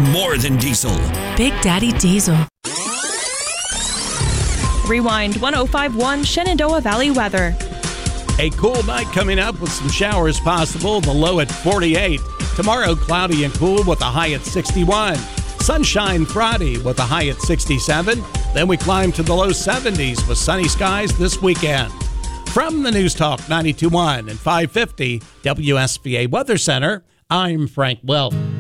more than diesel. Big Daddy Diesel. Rewind 105.1 Shenandoah Valley weather. A cool night coming up with some showers possible, the low at 48. Tomorrow, cloudy and cool with a high at 61. Sunshine Friday with a high at 67. Then we climb to the low 70s with sunny skies this weekend. From the News Talk 92.1 and 550 WSVA Weather Center, I'm Frank Welton.